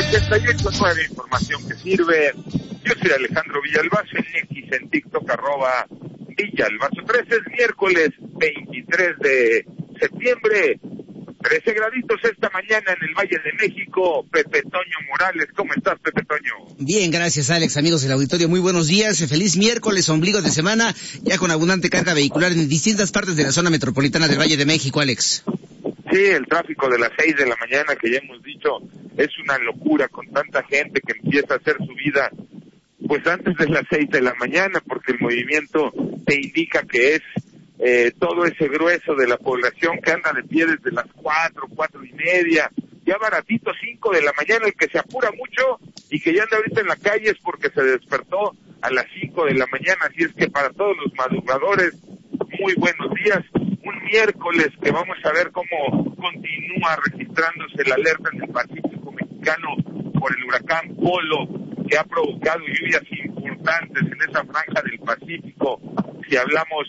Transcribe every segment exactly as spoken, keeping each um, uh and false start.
ochenta y ocho nueve, información que sirve. Yo soy Alejandro Villalbazo, en X, en TikTok, arroba Villalbazo trece. Es miércoles veintitrés de septiembre, trece graditos esta mañana en el Valle de México. Pepe Toño Morales, ¿cómo estás, Pepe Toño? Bien, gracias, Alex. Amigos del auditorio, muy buenos días. Feliz miércoles, ombligo de semana, ya con abundante carga vehicular en distintas partes de la zona metropolitana del Valle de México, Alex. Sí, el tráfico de las seis de la mañana, que ya hemos dicho, es una locura con tanta gente que empieza a hacer su vida pues antes de las seis de la mañana, porque el movimiento te indica que es eh, todo ese grueso de la población que anda de pie desde las cuatro, cuatro y media, ya baratito cinco de la mañana. El que se apura mucho y que ya anda ahorita en la calle es porque se despertó a las cinco de la mañana. Así es que para todos los madrugadores, muy buenos días. Un miércoles que vamos a ver cómo continúa registrándose la alerta en el Pacífico mexicano por el huracán Polo, que ha provocado lluvias importantes en esa franja del Pacífico. Si hablamos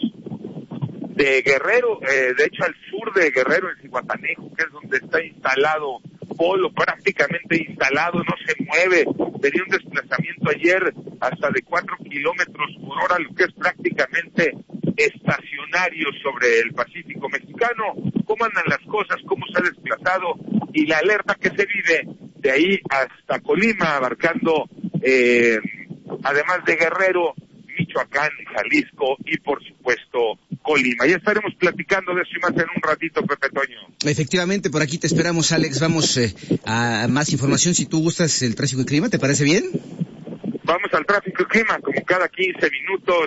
de Guerrero, eh, de hecho al sur de Guerrero, en Zihuatanejo, que es donde está instalado Polo, prácticamente instalado, no se mueve. Tenía un desplazamiento ayer hasta de cuatro kilómetros por hora, lo que es prácticamente estacionario sobre el Pacífico mexicano. ¿Cómo andan las cosas? ¿Cómo se ha desplazado? Y la alerta que se vive de ahí hasta Colima, abarcando, eh, además de Guerrero, Michoacán, Jalisco y por supuesto Colima. Ya estaremos platicando de eso y más en un ratito, Pepe Toño. Efectivamente, por aquí te esperamos, Alex. Vamos eh, a más información, si tú gustas, el tráfico y clima, ¿te parece bien? Vamos al tráfico y clima, como cada quince minutos.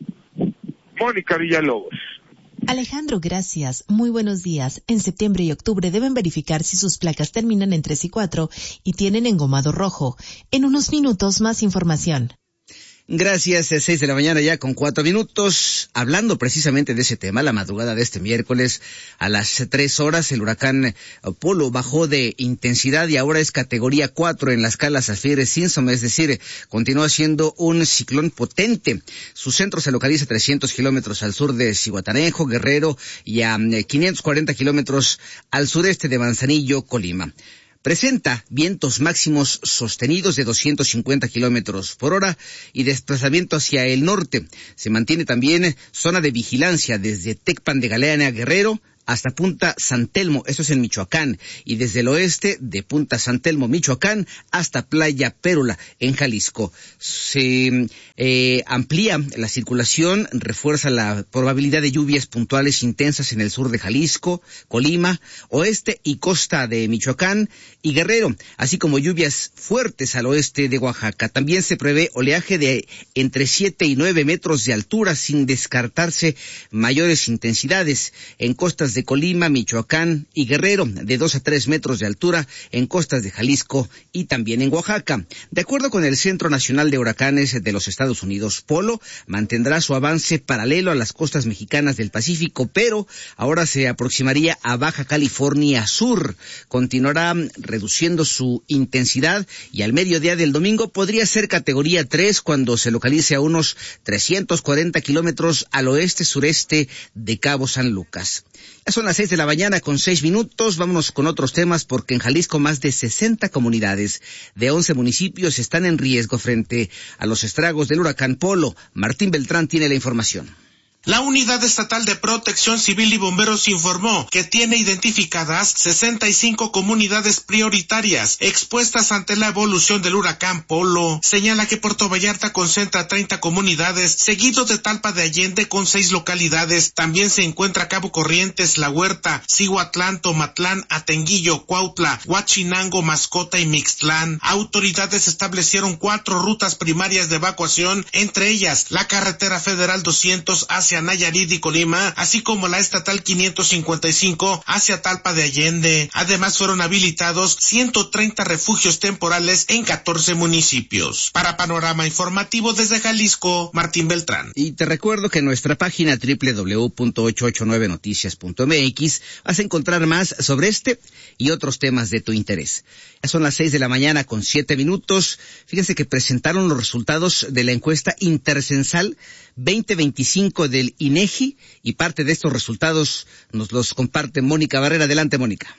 Mónica Villalobos. Alejandro, gracias. Muy buenos días. En septiembre y octubre deben verificar si sus placas terminan en tres y cuatro y tienen engomado rojo. En unos minutos, más información. Gracias, es seis de la mañana ya con cuatro minutos, hablando precisamente de ese tema. La madrugada de este miércoles a las tres horas el huracán Polo bajó de intensidad y ahora es categoría cuatro en la escala Saffir-Simpson, es decir, continúa siendo un ciclón potente. Su centro se localiza a trescientos kilómetros al sur de Zihuatanejo, Guerrero, y a quinientos cuarenta kilómetros al sureste de Manzanillo, Colima. Presenta vientos máximos sostenidos de doscientos cincuenta kilómetros por hora y desplazamiento hacia el norte. Se mantiene también zona de vigilancia desde Tecpan de Galeana, Guerrero, hasta Punta San Telmo, eso es en Michoacán, y desde el oeste de Punta San Telmo, Michoacán, hasta Playa Pérula, en Jalisco. Se eh, amplía la circulación, refuerza la probabilidad de lluvias puntuales intensas en el sur de Jalisco, Colima, oeste y costa de Michoacán y Guerrero, así como lluvias fuertes al oeste de Oaxaca. También se prevé oleaje de entre siete y nueve metros de altura, sin descartarse mayores intensidades en costas de de Colima, Michoacán y Guerrero, de dos a tres metros de altura en costas de Jalisco y también en Oaxaca. De acuerdo con el Centro Nacional de Huracanes de los Estados Unidos, Polo mantendrá su avance paralelo a las costas mexicanas del Pacífico, pero ahora se aproximaría a Baja California Sur. Continuará reduciendo su intensidad y al mediodía del domingo podría ser categoría tres cuando se localice a unos trescientos cuarenta kilómetros al oeste-sureste de Cabo San Lucas. Ya son las seis de la mañana con seis minutos. Vámonos con otros temas porque en Jalisco más de sesenta comunidades de once municipios están en riesgo frente a los estragos del huracán Polo. Martín Beltrán tiene la información. La Unidad Estatal de Protección Civil y Bomberos informó que tiene identificadas sesenta y cinco comunidades prioritarias expuestas ante la evolución del huracán Polo. Señala que Puerto Vallarta concentra treinta comunidades, seguido de Talpa de Allende con seis localidades. También se encuentra Cabo Corrientes, La Huerta, Cihuatlán, Tomatlán, Atenguillo, Cuautla, Huachinango, Mascota y Mixtlán. Autoridades establecieron cuatro rutas primarias de evacuación, entre ellas la carretera federal doscientos hacia Nayarit y Colima, así como la estatal quinientos cincuenta y cinco hacia Talpa de Allende. Además fueron habilitados ciento treinta refugios temporales en catorce municipios. Para Panorama Informativo desde Jalisco, Martín Beltrán. Y te recuerdo que en nuestra página doble u doble u doble u punto ochocientos ochenta y nueve noticias punto m x vas a encontrar más sobre este y otros temas de tu interés. Ya son las seis de la mañana con siete minutos. Fíjense que presentaron los resultados de la encuesta intercensal veinte veinticinco del INEGI y parte de estos resultados nos los comparte Mónica Barrera. Adelante, Mónica.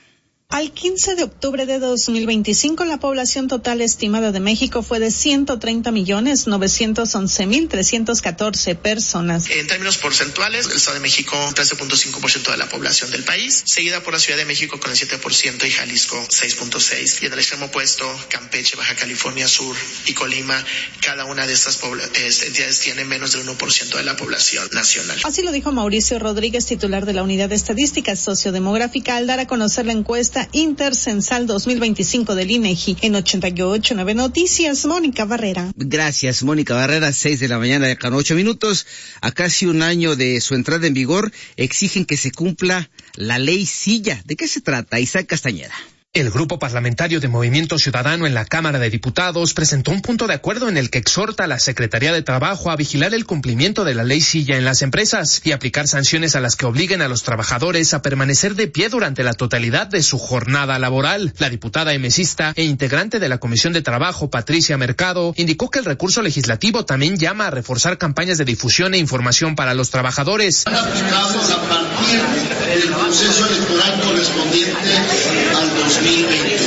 Al quince de octubre de dos mil veinticinco, la población total estimada de México fue de ciento treinta millones novecientos once mil trescientos catorce personas. En términos porcentuales, el Estado de México, trece punto cinco por ciento de la población del país, seguida por la Ciudad de México con el siete por ciento y Jalisco seis punto seis por ciento. Y en el extremo opuesto, Campeche, Baja California Sur y Colima, cada una de estas pobla- entidades tiene menos del uno por ciento de la población nacional. Así lo dijo Mauricio Rodríguez, titular de la Unidad de Estadística Sociodemográfica, al dar a conocer la encuesta Intercensal dos mil veinticinco del INEGI. En ochenta y ocho punto nueve Noticias, Mónica Barrera. Gracias, Mónica Barrera. Seis de la mañana, ya con ocho minutos. A casi un año de su entrada en vigor, exigen que se cumpla la ley Silla. ¿De qué se trata? Isaac Castañeda. El Grupo Parlamentario de Movimiento Ciudadano en la Cámara de Diputados presentó un punto de acuerdo en el que exhorta a la Secretaría de Trabajo a vigilar el cumplimiento de la ley Silla en las empresas y aplicar sanciones a las que obliguen a los trabajadores a permanecer de pie durante la totalidad de su jornada laboral. La diputada emesista e integrante de la Comisión de Trabajo, Patricia Mercado, indicó que el recurso legislativo también llama a reforzar campañas de difusión e información para los trabajadores. Aplicamos a partir del proceso electoral correspondiente al dos mil veinte.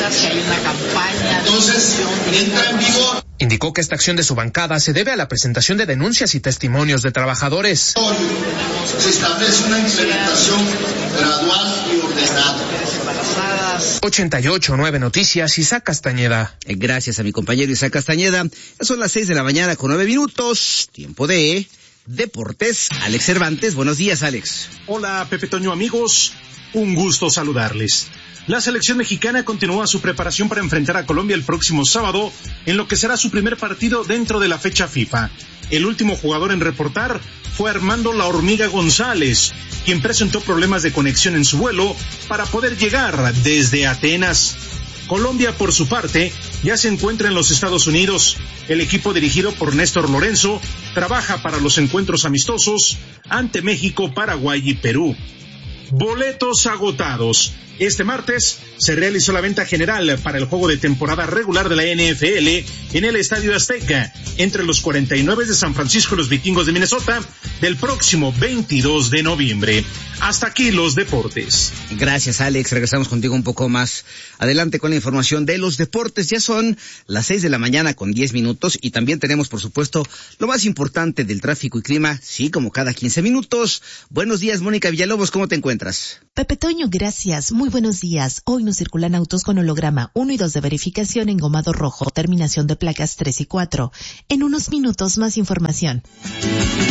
Entonces, entra en vigor. Indicó que esta acción de su bancada se debe a la presentación de denuncias y testimonios de trabajadores. Se establece una implementación gradual y ordenada. ochenta y ocho punto nueve Noticias, Isaac Castañeda. Gracias a mi compañero Isaac Castañeda. Ya son las seis de la mañana con nueve minutos. Tiempo de Deportes. Alex Cervantes. Buenos días, Alex. Hola, Pepe Toño, amigos. Un gusto saludarles. La selección mexicana continúa su preparación para enfrentar a Colombia el próximo sábado, en lo que será su primer partido dentro de la fecha FIFA. El último jugador en reportar fue Armando La Hormiga González, quien presentó problemas de conexión en su vuelo para poder llegar desde Atenas. Colombia, por su parte, ya se encuentra en los Estados Unidos. El equipo dirigido por Néstor Lorenzo trabaja para los encuentros amistosos ante México, Paraguay y Perú. Boletos agotados. Este martes se realizó la venta general para el juego de temporada regular de la N F L en el Estadio Azteca entre los cuarenta y nueve de San Francisco y los Vikingos de Minnesota del próximo veintidós de noviembre. Hasta aquí los deportes. Gracias, Alex. Regresamos contigo un poco más adelante con la información de los deportes. Ya son las seis de la mañana con diez minutos y también tenemos, por supuesto, lo más importante del tráfico y clima, sí, como cada quince minutos. Buenos días, Mónica Villalobos, ¿cómo te encuentras? Pepe Toño, gracias. Muy buenos días. Hoy nos circulan autos con holograma uno y dos de verificación engomado rojo, terminación de placas tres y cuatro. En unos minutos más información.